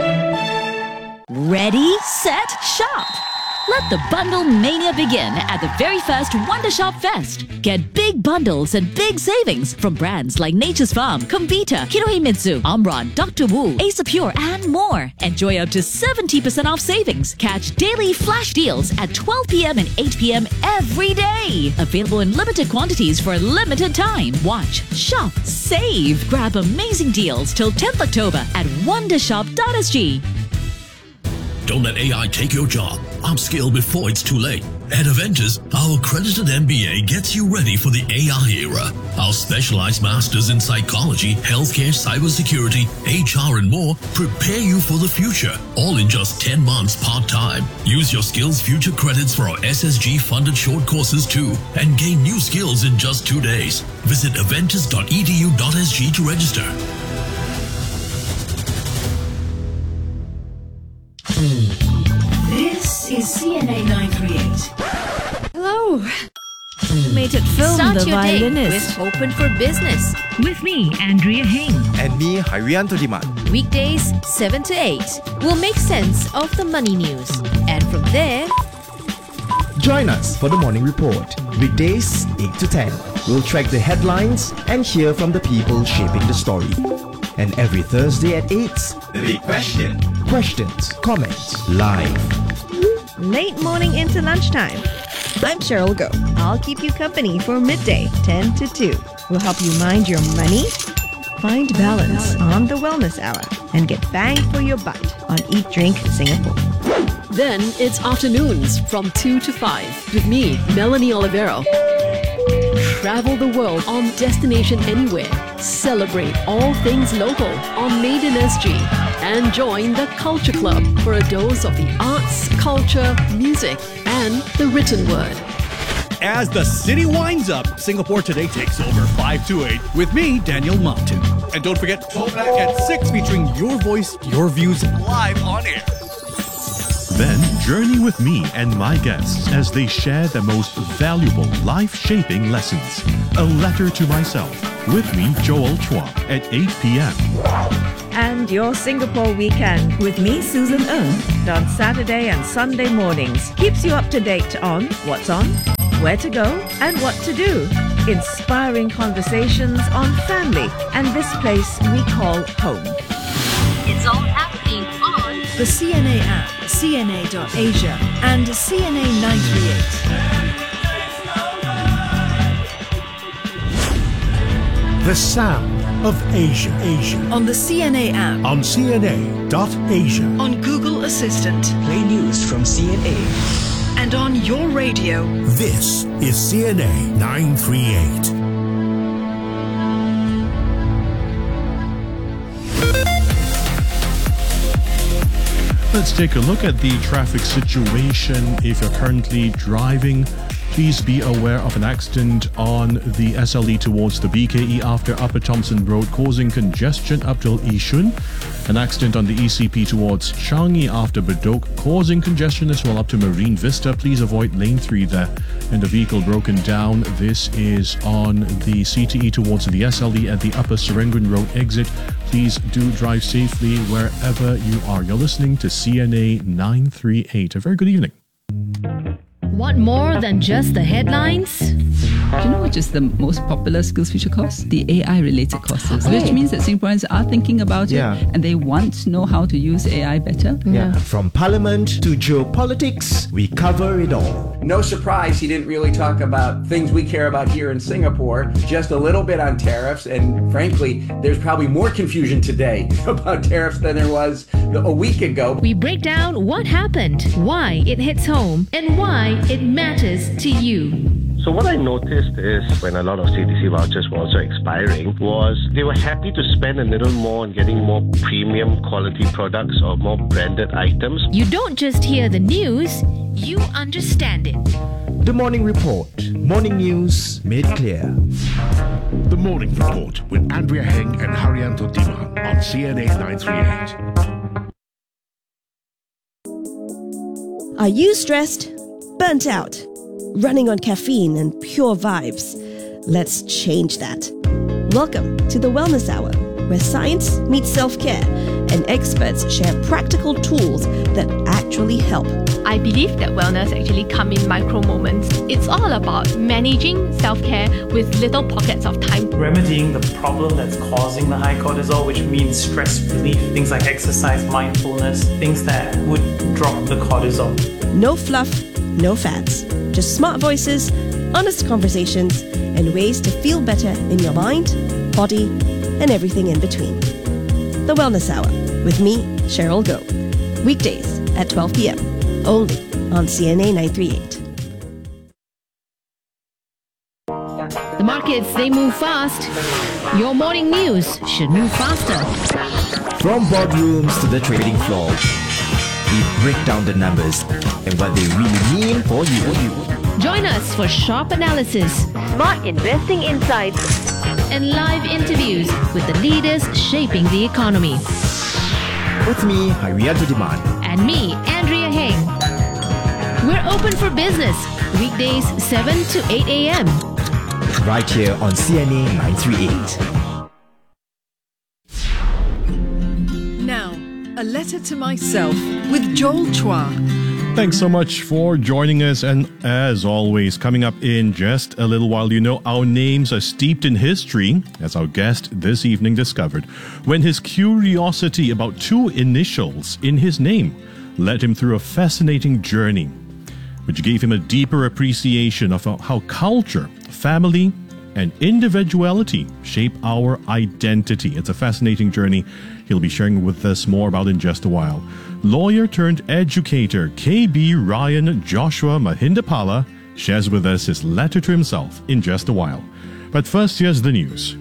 Ready, set, shop! Let the bundle mania begin at the very first Wonder Shop Fest. Get big bundles and big savings from brands like Nature's Farm, Comvita, Kinohimitsu, Omron, Doctor Wu, Asapure, and more. Enjoy up to seventy percent off savings. Catch daily flash deals at twelve p.m. and eight p.m. every day. Available in limited quantities for a limited time. Watch, shop, save. Grab amazing deals till tenth October at wondershop dot s g. Don't let A I take your job. Upskill before it's too late. At Avengers, our accredited M B A gets you ready for the A I era. Our specialized masters in psychology, healthcare, cybersecurity, H R, and more prepare you for the future. All in just ten months part-time. Use your Skills Future credits for our S S G-funded short courses too, and gain new skills in just two days. Visit avengers dot e d u dot s g to register. This is C N A nine three eight. Hello. Animated film, Start The your day Violinist. with Open for Business. With me, Andrea Heng. And me, Harianto Diman. Weekdays, seven to eight. We'll make sense of the money news. And from there, join us for the Morning Report. Weekdays, eight to ten. We'll track the headlines and hear from the people shaping the story. And every Thursday at eight, The Big Question. Questions, comments, live. Late morning into lunchtime. I'm Cheryl Go. I'll keep you company for midday, ten to two. We'll help you mind your money, find balance on the Wellness Hour, and get bang for your buck on Eat Drink Singapore. Then it's afternoons from two to five with me, Melanie Olivero. Travel the world on Destination Anywhere. Celebrate all things local on Made in S G. And join the Culture Club for a dose of the arts, culture, music, and the written word. As the city winds up, Singapore Today takes over five to eight with me, Daniel Martin. And don't forget, Throwback at six featuring your voice, your views live on air. Then journey with me and my guests as they share the most valuable life-shaping lessons. A Letter to Myself with me, Joel Chua, at eight p.m. And your Singapore weekend with me, Susan Ng, on Saturday and Sunday mornings. Keeps you up to date on what's on, where to go, and what to do. Inspiring conversations on family and this place we call home. it's all happening on The C N A app, C N A dot Asia, and C N A nine three eight. The sound of Asia. Asia. On the C N A app. On C N A dot Asia. On Google Assistant. Play news from C N A. And on your radio. This is C N A nine three eight. Let's take a look at the traffic situation. If you're currently driving, please be aware of an accident on the S L E towards the B K E after Upper Thomson Road, causing congestion up till Yishun. An accident on the E C P towards Changi after Bedok, causing congestion as well up to Marine Vista. Please avoid lane three there. And the vehicle broken down. This is on the C T E towards the S L E at the Upper Serangoon Road exit. Please do drive safely wherever you are. You're listening to C N A nine three eight. A very good evening. Want more than just the headlines? Do you know which is the most popular skills future course? The A I-related courses, Oh. which means that Singaporeans are thinking about it Yeah. and they want to know how to use A I better. Yeah. From parliament to geopolitics, we cover it all. No surprise he didn't really talk about things we care about here in Singapore, just a little bit on tariffs, and frankly, there's probably more confusion today about tariffs than there was a week ago. We break down what happened, why it hits home, and why it matters to you. So what I noticed is when a lot of C T C vouchers were also expiring was they were happy to spend a little more on getting more premium quality products or more branded items. You don't just hear the news, you understand it. The Morning Report. Morning news made clear. The Morning Report with Andrea Heng and Harianto Diman on C N A nine three eight. Are you stressed? Burnt out? Running on caffeine and pure vibes? Let's change that. Welcome to the Wellness Hour, where science meets self-care and experts share practical tools that actually help. I believe that wellness actually comes in micro moments. It's all about managing self-care with little pockets of time. Remedying the problem that's causing the high cortisol, which means stress relief, things like exercise, mindfulness, things that would drop the cortisol. No fluff, no fads. Just smart voices, honest conversations, and ways to feel better in your mind, body, and everything in between. The Wellness Hour with me, Cheryl Go. Weekdays at twelve p.m. only on C N A nine three eight. The markets, they move fast. Your morning news should move faster. From boardrooms to the trading floor, we break down the numbers and what they really mean for you. Join us for sharp analysis, smart investing insights, and live interviews with the leaders shaping the economy. With me, Harianto Diman. And me, Andrea Heng. We're open for business Weekdays seven to eight a.m. Right here on C N A nine thirty-eight. Now, a letter to myself with Joel Chua. Thanks so much for joining us, and as always, coming up in just a little while, you know our names are steeped in history, as our guest this evening discovered, when his curiosity about two initials in his name led him through a fascinating journey, which gave him a deeper appreciation of how culture, family, and individuality shape our identity. It's a fascinating journey he'll be sharing with us more about in just a while. Lawyer turned educator K B Ryan Joshua Mahindapala shares with us his letter to himself in just a while. But first, here's the news.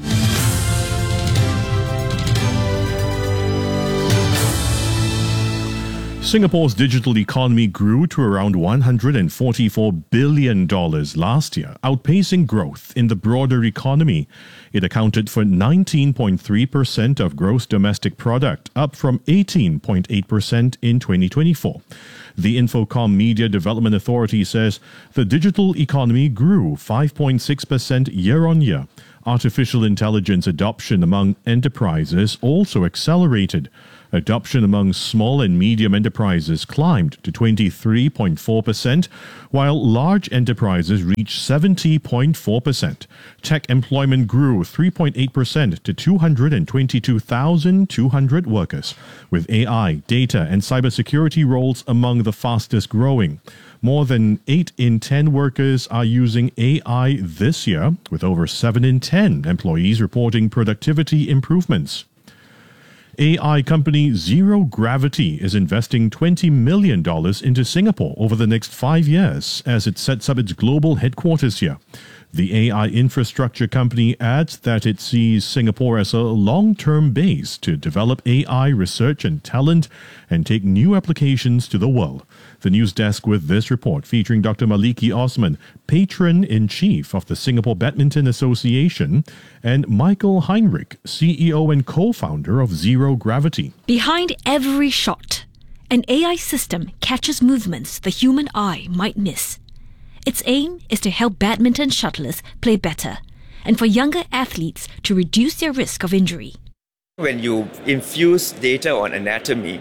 Singapore's digital economy grew to around one hundred forty-four billion dollars last year, outpacing growth in the broader economy. It accounted for nineteen point three percent of gross domestic product, up from eighteen point eight percent in twenty twenty-four. The Infocom Media Development Authority says the digital economy grew five point six percent year-on-year. Artificial intelligence adoption among enterprises also accelerated. Adoption among small and medium enterprises climbed to twenty-three point four percent, while large enterprises reached seventy point four percent. Tech employment grew three point eight percent to two hundred twenty-two thousand two hundred workers, with A I, data, and cybersecurity roles among the fastest growing. More than eight in ten workers are using A I this year, with over seven in ten employees reporting productivity improvements. A I company Zero Gravity is investing twenty million dollars into Singapore over the next five years as it sets up its global headquarters here. The A I infrastructure company adds that it sees Singapore as a long-term base to develop A I research and talent and take new applications to the world. The news desk with this report featuring Doctor Maliki Osman, Patron-in-Chief of the Singapore Badminton Association, and Michael Heinrich, C E O and co-founder of Zero Gravity. Behind every shot, an A I system catches movements the human eye might miss. Its aim is to help badminton shuttlers play better and for younger athletes to reduce their risk of injury. When you infuse data on anatomy,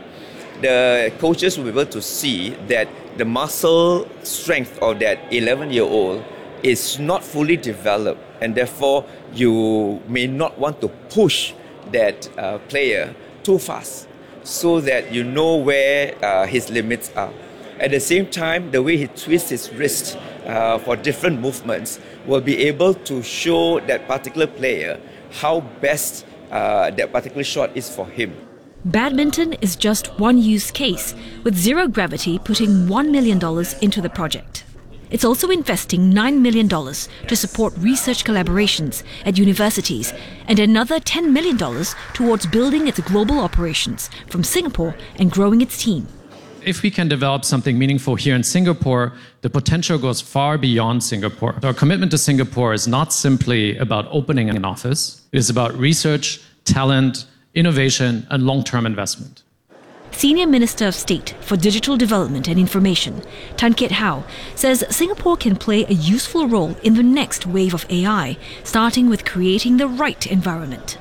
the coaches will be able to see that the muscle strength of that eleven-year-old is not fully developed, and therefore you may not want to push that uh, player too fast so that you know where uh, his limits are. At the same time, the way he twists his wrist uh, for different movements will be able to show that particular player how best uh, that particular shot is for him. Badminton is just one use case, with Zero Gravity putting one million dollars into the project. It's also investing nine million dollars to support research collaborations at universities and another ten million dollars towards building its global operations from Singapore and growing its team. If we can develop something meaningful here in Singapore, the potential goes far beyond Singapore. Our commitment to Singapore is not simply about opening an office. It is about research, talent, innovation, and long-term investment. Senior Minister of State for Digital Development and Information, Tan Kiat Hau, says Singapore can play a useful role in the next wave of A I, starting with creating the right environment.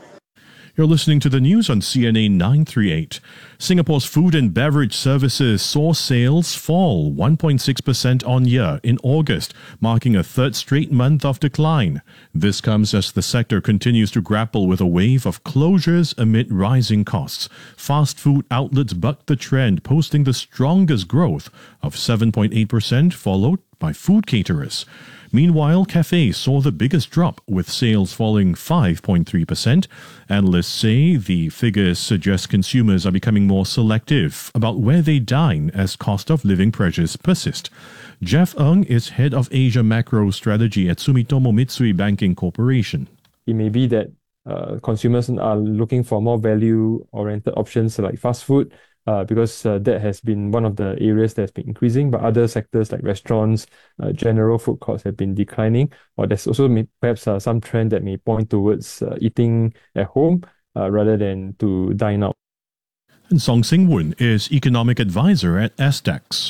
You're listening to the news on C N A nine thirty-eight. Singapore's food and beverage services saw sales fall one point six percent on year in August, marking a third straight month of decline. This comes as the sector continues to grapple with a wave of closures amid rising costs. Fast food outlets bucked the trend, posting the strongest growth of seven point eight percent, followed by food caterers. Meanwhile, cafes saw the biggest drop, with sales falling five point three percent. Analysts say the figures suggest consumers are becoming more selective about where they dine as cost of living pressures persist. Jeff Ng is head of Asia Macro Strategy at Sumitomo Mitsui Banking Corporation. It may be that uh, consumers are looking for more value-oriented options like fast food, Uh, because uh, that has been one of the areas that's been increasing, but other sectors like restaurants, uh, general food courts have been declining, or there's also may, perhaps uh, some trend that may point towards uh, eating at home uh, rather than to dine out. And Song Sing Woon is economic advisor at S D A X.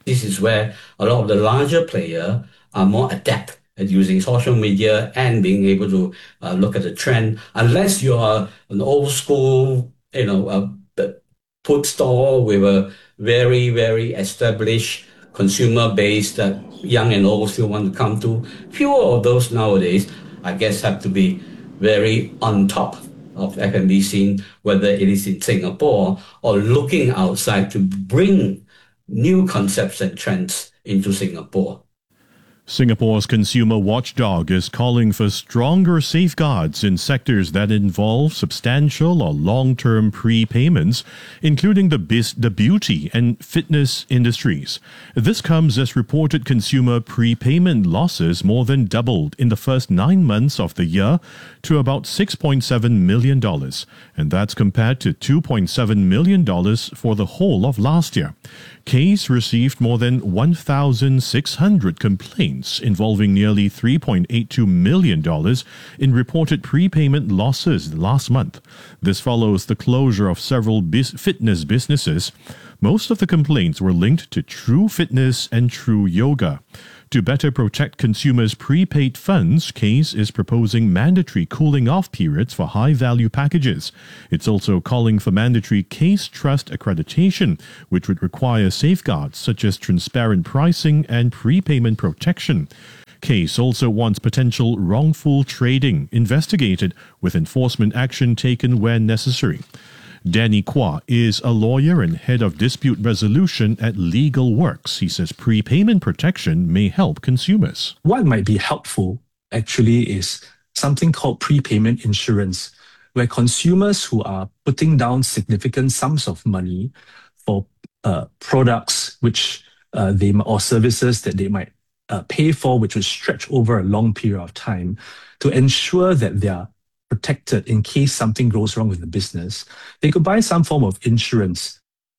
This is where a lot of the larger players are more adept at using social media and being able to uh, look at the trend. Unless you are an old school, you know, uh, food store with a very, very established consumer base that young and old still want to come to. Fewer of those nowadays, I guess, have to be very on top of F and B scene, whether it is in Singapore or looking outside to bring new concepts and trends into Singapore. Singapore's consumer watchdog is calling for stronger safeguards in sectors that involve substantial or long-term prepayments, including the, bis- the beauty and fitness industries. This comes as reported consumer prepayment losses more than doubled in the first nine months of the year to about six point seven million dollars, and that's compared to two point seven million dollars for the whole of last year. Case received more than one thousand six hundred complaints involving nearly three point eight two million dollars in reported prepayment losses last month. This follows the closure of several bis- fitness businesses. Most of the complaints were linked to True Fitness and True Yoga. To better protect consumers' prepaid funds, Case is proposing mandatory cooling-off periods for high-value packages. It's also calling for mandatory Case Trust accreditation, which would require safeguards such as transparent pricing and prepayment protection. Case also wants potential wrongful trading investigated, with enforcement action taken where necessary. Danny Kwa is a lawyer and head of dispute resolution at Legal Works. He says prepayment protection may help consumers. What might be helpful actually is something called prepayment insurance, where consumers who are putting down significant sums of money for uh, products which uh, they or services that they might uh, pay for, which will stretch over a long period of time, to ensure that they are protected in case something goes wrong with the business, they could buy some form of insurance.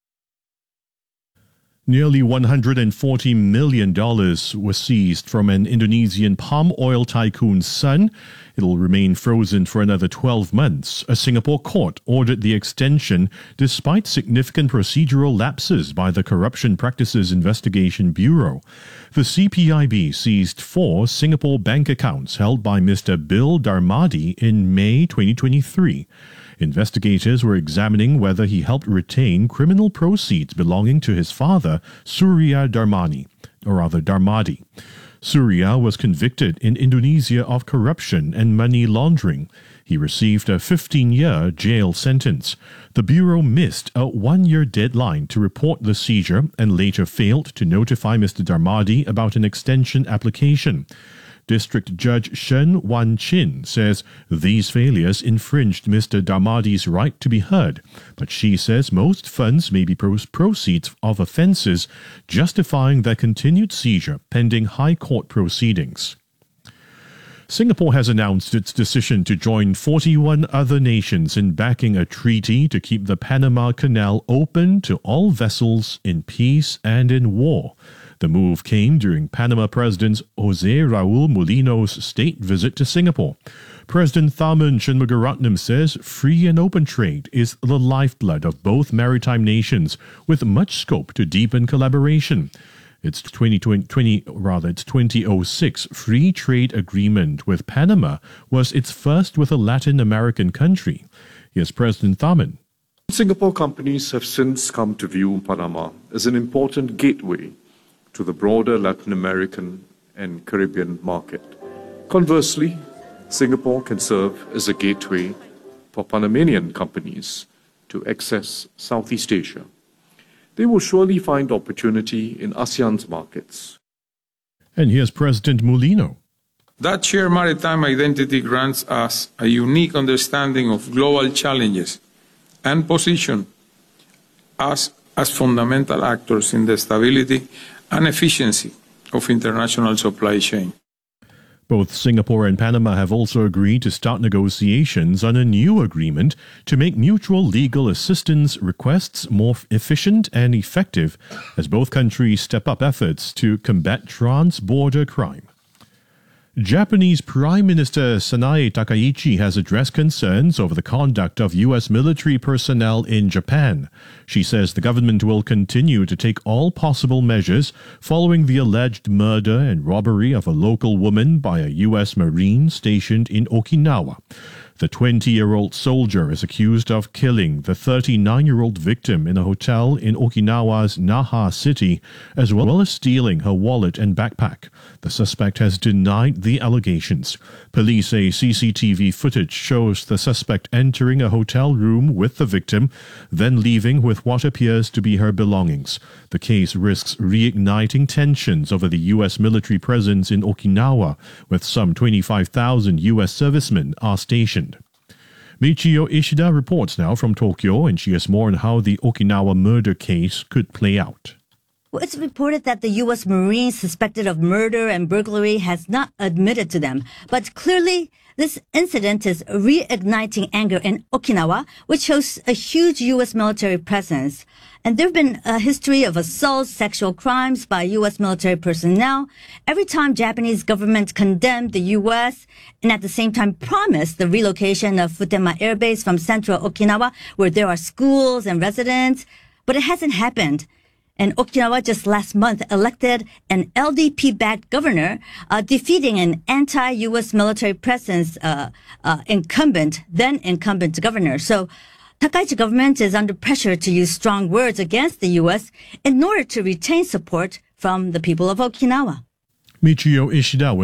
Nearly one hundred forty million dollars was seized from an Indonesian palm oil tycoon's son. It'll remain frozen for another twelve months. A Singapore court ordered the extension despite significant procedural lapses by the Corruption Practices Investigation Bureau. The C P I B seized four Singapore bank accounts held by Mister Bill Darmadi in May twenty twenty-three. Investigators were examining whether he helped retain criminal proceeds belonging to his father, Surya Darmani, or rather Darmadi. Surya was convicted in Indonesia of corruption and money laundering. He received a fifteen-year jail sentence. The Bureau missed a one-year deadline to report the seizure and later failed to notify Mister Darmadi about an extension application. District Judge Shen Wan Chin says these failures infringed Mister Darmadi's right to be heard, but she says most funds may be proceeds of offences, justifying their continued seizure pending High Court proceedings. Singapore has announced its decision to join forty-one other nations in backing a treaty to keep the Panama Canal open to all vessels in peace and in war. The move came during Panama President Jose Raul Mulino's state visit to Singapore. President Tharman Shanmugaratnam says free and open trade is the lifeblood of both maritime nations, with much scope to deepen collaboration. Its twenty twenty, rather its twenty oh six free trade agreement with Panama was its first with a Latin American country. Here's President Tharman. Singapore companies have since come to view Panama as an important gateway to the broader Latin American and Caribbean market. Conversely, Singapore can serve as a gateway for Panamanian companies to access Southeast Asia. They will surely find opportunity in ASEAN's markets. And here's President Mulino. That shared maritime identity grants us a unique understanding of global challenges and position us as fundamental actors in the stability and efficiency of international supply chain. Both Singapore and Panama have also agreed to start negotiations on a new agreement to make mutual legal assistance requests more efficient and effective as both countries step up efforts to combat trans-border crime. Japanese Prime Minister Sanae Takaichi has addressed concerns over the conduct of U S military personnel in Japan. She says the government will continue to take all possible measures following the alleged murder and robbery of a local woman by a U S Marine stationed in Okinawa. The twenty-year-old soldier is accused of killing the thirty-nine-year-old victim in a hotel in Okinawa's Naha City, as well as stealing her wallet and backpack. The suspect has denied the allegations. Police say C C T V footage shows the suspect entering a hotel room with the victim, then leaving with what appears to be her belongings. The case risks reigniting tensions over the U S military presence in Okinawa, with some twenty-five thousand U S servicemen are stationed. Michio Ishida reports now from Tokyo, and she has more on how the Okinawa murder case could play out. Well, it's reported that the U S Marine suspected of murder and burglary has not admitted to them. But clearly, this incident is reigniting anger in Okinawa, which hosts a huge U S military presence. And there have been a history of assaults, sexual crimes by U S military personnel. Every time Japanese government condemned the U S and at the same time promised the relocation of Futema Air Base from central Okinawa, where there are schools and residents. But it hasn't happened. And Okinawa just last month elected an L D P-backed governor, uh, defeating an anti-U S military presence uh, uh, incumbent, then incumbent governor. So Takaichi government is under pressure to use strong words against the U S in order to retain support from the people of Okinawa. Michio Ishida with